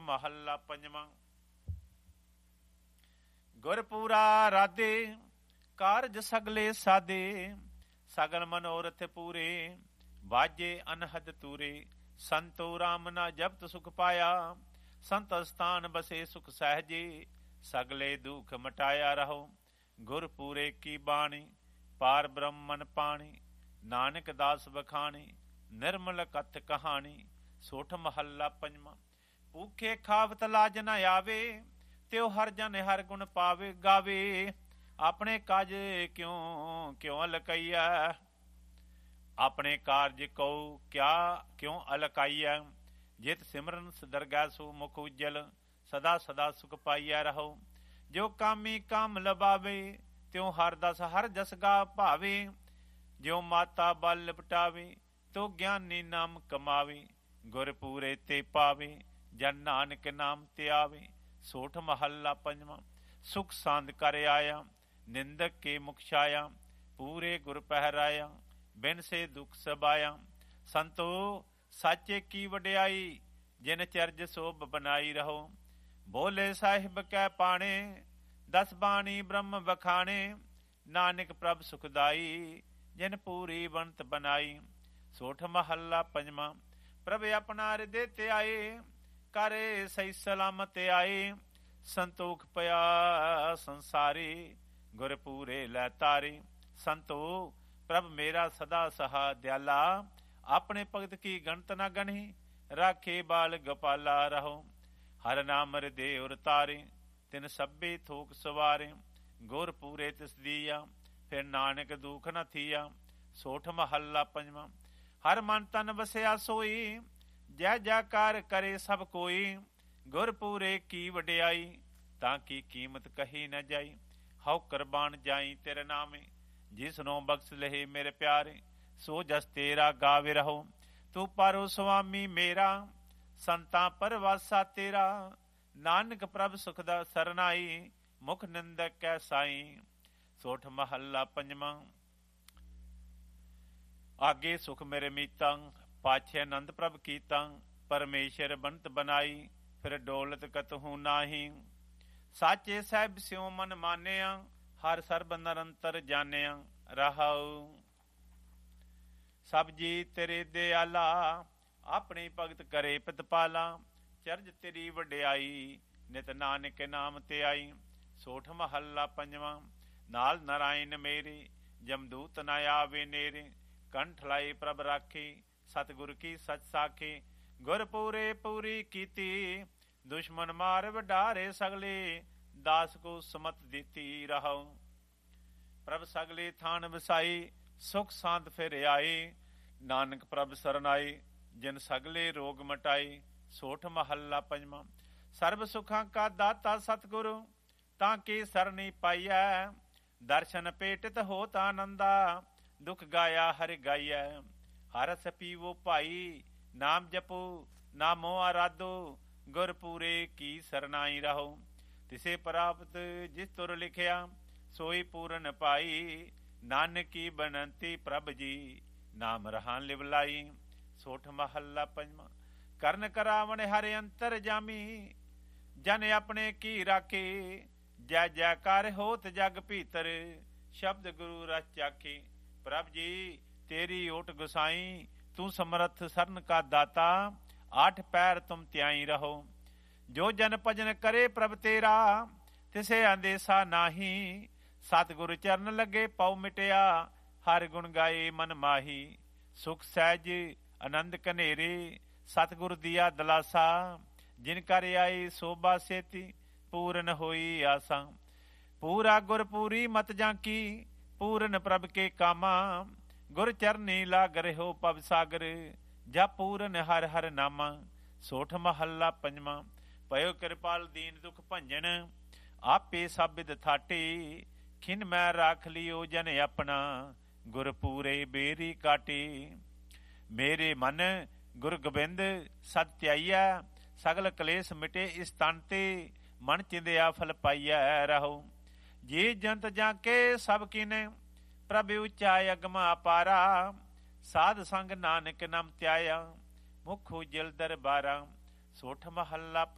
ਮਹੱਲਾ ਪੰਜਵਾਂ। ਗੁਰਪੂਰਾ ਰਾਧੇ ਕਾਰਜ ਸਗਲੇ ਸਾਦੇ, ਸਗਲ ਮਨੋਰਥ ਪੂਰੇ, ਵਾਜੇ ਅਨਹਦ ਤੂਰੇ। ਸੰਤੋ ਰਾਮ ਨਾ ਜਪਤ ਸੁਖ ਪਾਇਆ, ਸੰਤ ਸਥਾਨ ਬਸੇ ਸੁਖ ਸਹਿਜੇ, ਸਗਲੇ ਦੁਖ ਮਟਾਇਆ ਰਹੋ। ਗੁਰਪੂਰੇ ਕੀ ਬਾਣੀ, ਪਾਰ ਬ੍ਰਹਮ ਮਨ ਪਾਣੀ, ਨਾਨਕ ਦਾਸ ਬਖਾਣੀ, ਨਿਰਮਲ ਕਥ ਕਹਾਣੀ। ਸੋਠ ਮਹੱਲਾ ਪੰਜਵਾਂ। ਭੂਖੇ ਖਾਵਤ ਲਾਜ ਨ ਆਵੇ, ਤਿਉ ਹਰ ਜਨ ਹਰ ਗੁਣ ਪਾਵੇ ਗਾਵੇ। ਆਪਣੇ ਕਾਜ ਕਿਉਂ ਅਲਕਈਐ, ਆਪਣੇ ਕਾਰਜ ਕਉ ਕਿਉਂ ਅਲਕਾਈਐ। ਜਿਤ ਸਿਮਰਨ ਦਰਗਹਿ ਸੋ ਮੁਖ ਉਜਲ, ਸਦਾ ਸਦਾ ਸੁਖ ਪਾਈਐ ਰਹੋ। ਜੋ ਕਾਮੀ ਕਾਮ ਲਬਾਵੇ, ਤਿਉ ਹਰ ਦਸ ਹਰ ਜਸ ਗਾ ਭਾਵੇ। ਜਿਉ ਮਾਤਾ ਬਲ ਲਿਪਟਾਵੇ, ਤੋ ਗਿਆਨੀ ਨਾਮ ਕਮਾਵੇ। ਗੁਰਪੂਰੇ ਤੇ ਪਾਵੇ, ਜਨ ਨਾਨਕ ਨਾਮ ਤੇ ਆਵੇ। ਸੋਠ ਮਹੱਲਾ ਪੰਜਵਾਂ। ਸੁਖ ਸਾਂਦ ਕਰ ਆਇਆ, ਨਿੰਦਕ ਕੇ ਮੁਖ ਛਾਇਆ। ਪੂਰੇ ਗੁਰ ਪਹਿਰਾਇਆ, ਬਿਨ ਸੇ ਦੁਖ ਸਬਾਇਆ। ਸੰਤੋ ਸਾਚੇ ਕੀ ਵਡਿਆਈ, ਜਿਨ ਚਰਜ ਸੋਭ ਬਨਾਈ ਰਹੋ। ਬੋਲੇ ਸਾਹਿਬ ਕੈ ਪਾਣੇ, ਦਸ ਬਾਣੀ ਬ੍ਰਹਮ ਵਖਾਣੇ। ਨਾਨਕ ਪ੍ਰਭ ਸੁਖਦਾਈ, ਜਿਨ ਪੂਰੀ ਬੰਤ ਬਨਾਈ। ਸੋਠ ਮਹੱਲਾ ਪੰਜਵਾਂ। ਪ੍ਰਭ ਆਪਣਾ ਹਿਰਦੇ ਤੇ ਆਏ, ਕਰੇ ਸਹੀ ਸਲਾਮਤ ਆਏ। ਸੰਤੋਖ ਪਿਆ ਸੰਸਾਰੀ, ਗੁਰਪੂਰੇ ਲੈ ਤਾਰੀ। ਸੰਤੋ ਪ੍ਰਭ ਮੇਰਾ ਸਦਾ ਸਹਾ ਦਿਆਲਾ, ਆਪਣੇ ਭਗਤ ਕੀ ਗਣਤ ਨਾ ਗਣੀ। ਰਾਖੇ ਬਾਲ ਗੋਪਾਲਾ ਰਹੋ, ਹਰ ਨਾਮ ਹਿਰਦੇ ਉਰ ਤਾਰੇ। ਤਿਨ ਸਭੇ ਥੋਕ ਸਵਾਰੇ, ਗੁਰਪੂਰੇ ਤਿਸ ਦੀਆ, ਫਿਰ ਨਾਨਕ ਦੁਖ ਨ ਥੀਆ। ਸੋਠ ਮਹੱਲਾ ਪੰਜਵਾਂ। ਹਰ ਮਨ ਤਨ ਵਸਿਆ ਸੋਈ, ਜੈ ਜੈਕਾਰ ਕਰੇ ਸਭ ਕੋਈ। ਗੁਰਪੂਰੇ ਕੀ ਵਡਿਆਈ, ਤਾਂ ਕੀ ਕੀਮਤ ਕਹੀ ਨ ਜਾਈ। ਹਉ ਕੁਰਬਾਨ ਜਾਈ ਤੇਰੇ ਨਾਮੇ, ਜਿਸਨੋਂ ਬਖਸ਼ ਲਹੇ ਮੇਰੇ ਪਿਆਰੇ। ਸੋ ਜਸ ਤੇਰਾ ਗਾਵੇ ਰਹੋ, ਤੂੰ ਪਾਰੋ ਸੁਆਮੀ ਮੇਰਾ। ਸੰਤਾਂ ਪਰਵਾਸਾ ਤੇਰਾ, ਨਾਨਕ ਪ੍ਰਭ ਸੁਖ ਦਾ ਸਰਨਾਈ। ਮੁਖ ਨਿੰਦਕ ਕੈ ਸਾਈ। ਸੋਠ ਮਹੱਲਾ ਪੰਜਵਾਂ। ਆਗੇ ਸੁਖ ਮੇਰੇ ਮੀਤਾਂ, ਪਾਛੇ ਆਨੰਦ ਪ੍ਰਭ ਕੀਤਾਂ। ਪਰਮੇਸ਼ਰ ਬੰਤ ਬਨਾਈ, ਫਿਰ ਡੋਲਤ ਕਤਹੂ ਨਾਹੀ। ਸਾਚੇ ਸਾਹਿਬ ਸਿਉ ਮਨ ਮਾਨਿਆ, ਹਰ ਸਰਬ ਨਿਰੰਤਰ ਜਾਣਿਆ ਰਹਾਉ। ਸਭ ਜੀ ਤੇਰੇ ਦਿਆਲਾ, ਆਪਣੀ ਭਗਤ ਕਰੇ ਪ੍ਰਤਪਾਲਾ। ਚਰਜ ਤੇਰੀ ਵਡਿਆਈ, ਨਿਤ ਨਾਨਕ ਨਾਮ ਤੇ ਆਈ। ਸੋਠ ਮਹੱਲਾ ਪੰਜਵਾਂ। ਨਾਲ ਨਾਰਾਇਣ ਮੇਰੇ, ਜਮਦੂਤ ਨਾ ਆਵੇ ਨੇਰੇ। ਕੰਠ ਲਾਈ ਪ੍ਰਭ ਰਾਖੀ, ਸਤਿਗੁਰ ਕੀ ਸਚ ਸਾਖੀ। ਗੁਰਪੂਰੇ ਪੂਰੀ ਕੀਤੀ, ਦੁਸ਼ਮਨ ਮਾਰ ਵਡਾਰੇ ਸਗਲੇ। ਦਾਸ ਕੋ ਸਮਤ ਦਿੱਤੀ ਰਹੋ, ਪ੍ਰਭ ਸਗਲੇ ਥਾਨ ਵਸਾਈ। ਸੁਖ ਸਾਂਦ ਫਿਰ ਆਏ, ਨਾਨਕ ਪ੍ਰਭ ਸਰਨਾਈ। ਜਿਨ ਸਗਲੇ ਰੋਗ ਮਟਾਈ। ਸੋਠ ਮਹੱਲਾ ਪੰਜਵਾਂ। ਸਰਬ ਸੁਖਾਂ ਕਾ ਦਾਤਾ ਸਤਿਗੁਰੂ, ਤਾਂ ਕੀ ਸਰਨੀ ਪਾਈਐ। ਦਰਸ਼ਨ ਪੇਟਿਤ ਹੋਤ ਆਨੰਦਾ, ਦੁਖ ਗਾਇਆ ਹਰਿ ਗਾਈਐ। ਹਰਸ ਪੀਵੋ ਭਾਈ, ਨਾਮ ਜਪੋ ਨਾਮੋ ਆਰਾਧੋ। ਗੁਰਪੂਰੇ ਕੀ ਸਰਨਾਈ ਰਹੋ, ਤਿਸੇ ਪ੍ਰਾਪਤ ਜਿਸ ਤੁਰ ਲਿਖਿਆ। ਸੋਈ ਪੂਰਨ ਪਾਈ, ਨਾਨਕ ਕੀ ਬਨੰਤੀ ਪ੍ਰਭ ਜੀ। ਨਾਮ ਰਹਾਨ ਲਿਵਲਾਈ। ਸੋਠ ਮਹੱਲਾ ਪੰਜਵਾਂ। ਕਰਨ ਕਰਾਵਣ ਹਰਿ ਅੰਤਰ ਜਾਮੀ, ਜਨ ਆਪਣੇ ਕੀ ਰਾਖੇ। ਜੈ ਜੈਕਾਰ ਹੋਤ ਜਗ ਭੀਤਰ, ਸ਼ਬਦ ਗੁਰੂ ਰਸ ਚਾਖੇ। ਪ੍ਰਭ ਜੀ ਤੇਰੀ ਓਟ ਗੁਸਾਈ, ਤੂੰ ਸਮਰਥ ਸਰਨ ਕਾ ਦਾਤਾ। ਆਠ ਪੈਰ ਤੁਮ ਧਿਆਈ ਰਹੋ, ਜੋ ਜਨ ਭਜਨ ਕਰੇ ਪ੍ਰਭ ਤੇਰਾ। ਤਿਸੇ ਅੰਦੇਸਾ ਨਾਹੀ, ਸਤਿਗੁਰ ਚਰਨ ਲੱਗੇ ਪਉ ਮਿਟਿਆ। ਹਰ ਗੁਣ ਗਾਏ ਮਨ ਮਾਹੀ, ਸੁਖ ਸਹਿਜ ਆਨੰਦ ਕਨੇਰੇ। ਸਤਿਗੁਰ ਦੀਆ ਦਲਾਸਾ, ਜਿਨ ਕਰ ਆਏ ਸੋਭਾ ਸੇਤੀ। ਪੂਰਨ ਹੋਈ ਆਸਾ, ਪੂਰਾ ਗੁਰ ਪੂਰੀ ਮਤ ਜਾਂਕੀ। ਪੂਰਨ ਪ੍ਰਭ ਕੇ ਕਾਮਾ, ਗੁਰ ਚਰਨੀ ਲਾਗ ਰਹਿਓ ਪਵ ਸਾਗਰ। ਜਪ ਪੂਰਨ ਹਰ ਹਰ ਨਾਮਾ। ਸੋਠ ਮਹੱਲਾ ਪੰਜਵਾਂ। ਪਇਓ ਕਿਰਪਾਲ ਦੀਨ ਦੁਖ ਭੰਜਨ, ਆਪੇ ਸਾਬਿਦ ਥਾਟੀ। ਖਿਨ ਮੈਂ ਰਾਖ ਲਿਓ ਜਨ ਆਪਣਾ, ਗੁਰਪੂਰੇ ਬੇਰੀ ਕਾਟੀ। ਮੇਰੇ ਮਨ ਗੁਰ ਗੋਬਿੰਦ ਸਤ ਧਿਆਈਐ। ਸਗਲ ਕਲੇਸ਼ ਮਿਟੇ ਇਸ ਤਨ ਤੇ, ਮਨ ਚਿੰਦਿਆ ਫਲ ਪਾਈਐ ਰਹੋ। ਜੀ ਜੰਤ ਜਾਂ ਕੇ ਸਭ ਕੀਨੇ, ਪ੍ਰਭ ਉੱਚਾ ਅਗਮ ਅਪਾਰਾ। ਸਾਧ ਸੰਗ ਨਾਨਕ ਨਾਮ ਧਿਆਇਆ, ਮੁਖ ਉਜਲ ਦਰਬਾਰਾ। ਸੋਠ ਮਹੱਲਾ